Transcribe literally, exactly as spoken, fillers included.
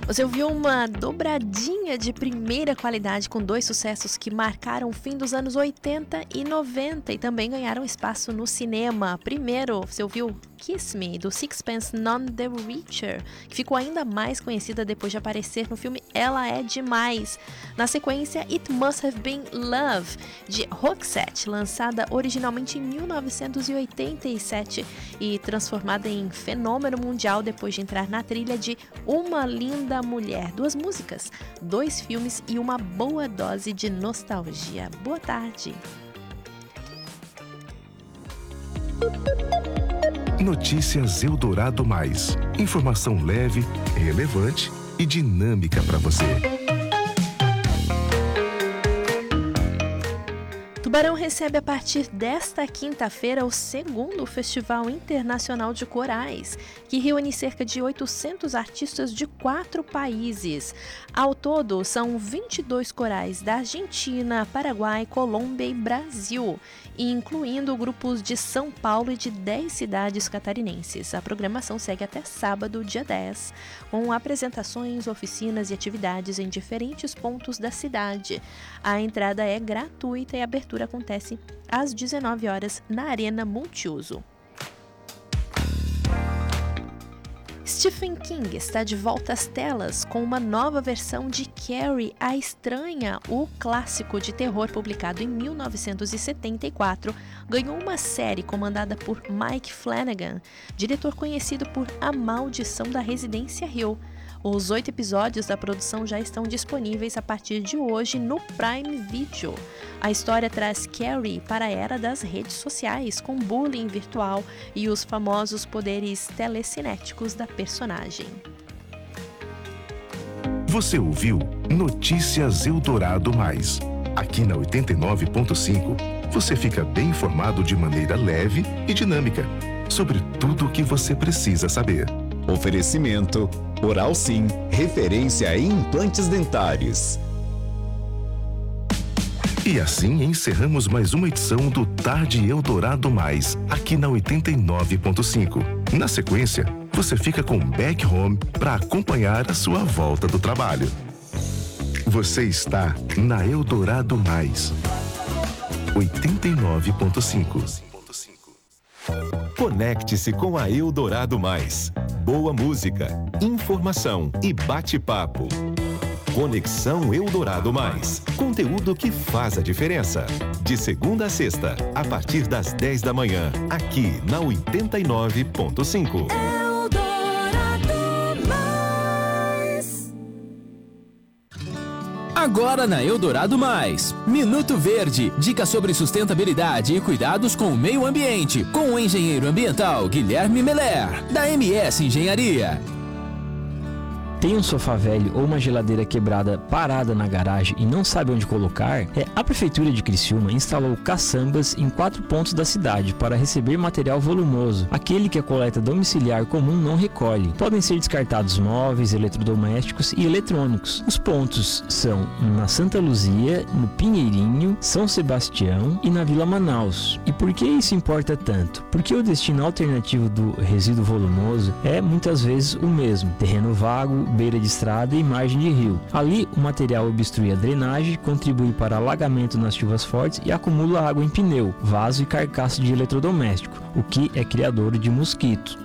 Você ouviu uma dobradinha de primeira qualidade com dois sucessos que marcaram o fim dos anos oitenta e noventa e também ganharam espaço no cinema. Primeiro, você ouviu Kiss Me, do Sixpence None the Richer, que ficou ainda mais conhecida depois de aparecer no filme Ela é Demais. Na sequência, It Must Have Been Love, de Roxette, lançada originalmente em mil novecentos e oitenta e sete e transformada em fenômeno mundial depois de entrar na trilha de Uma Linda Mulher. Duas músicas, dois filmes e uma boa dose de nostalgia. Boa tarde. Notícias Eldorado Mais. Informação leve, relevante e dinâmica para você. Tubarão recebe a partir desta quinta-feira o segundo Festival Internacional de Corais, que reúne cerca de oitocentos artistas de quatro países. Ao todo, são vinte e dois corais da Argentina, Paraguai, Colômbia e Brasil, incluindo grupos de São Paulo e de dez cidades catarinenses. A programação segue até sábado, dia dez, com apresentações, oficinas e atividades em diferentes pontos da cidade. A entrada é gratuita e a abertura acontece às dezenove horas na Arena Multiuso. Stephen King está de volta às telas com uma nova versão de Carrie, a Estranha. O clássico de terror publicado em mil novecentos e setenta e quatro ganhou uma série comandada por Mike Flanagan, diretor conhecido por A Maldição da Residência Hill. Os oito episódios da produção já estão disponíveis a partir de hoje no Prime Video. A história traz Carrie para a era das redes sociais, com bullying virtual e os famosos poderes telecinéticos da personagem. Você ouviu Notícias Eldorado Mais. Aqui na oitenta e nove ponto cinco, você fica bem informado de maneira leve e dinâmica sobre tudo o que você precisa saber. Oferecimento Oral Sim, referência em implantes dentários. E assim encerramos mais uma edição do Tarde Eldorado Mais, aqui na oitenta e nove ponto cinco. Na sequência, você fica com Back Home para acompanhar a sua volta do trabalho. Você está na Eldorado Mais, oitenta e nove ponto cinco. Conecte-se com a Eldorado Mais. Boa música, informação e bate-papo. Conexão Eldorado Mais. Conteúdo que faz a diferença. De segunda a sexta, a partir das dez da manhã, aqui na oitenta e nove ponto cinco. Agora na Eldorado Mais, Minuto Verde, dicas sobre sustentabilidade e cuidados com o meio ambiente, com o engenheiro ambiental Guilherme Meller, da M S Engenharia. Tem um sofá velho ou uma geladeira quebrada parada na garagem e não sabe onde colocar? É, a Prefeitura de Criciúma instalou caçambas em quatro pontos da cidade para receber material volumoso, aquele que a coleta domiciliar comum não recolhe. Podem ser descartados móveis, eletrodomésticos e eletrônicos. Os pontos são na Santa Luzia, no Pinheirinho, São Sebastião e na Vila Manaus. E por que isso importa tanto? Porque o destino alternativo do resíduo volumoso é muitas vezes o mesmo: terreno vago, beira de estrada e margem de rio. Ali, o material obstrui a drenagem, contribui para alagamento nas chuvas fortes e acumula água em pneu, vaso e carcaça de eletrodoméstico, o que é criador de mosquitos.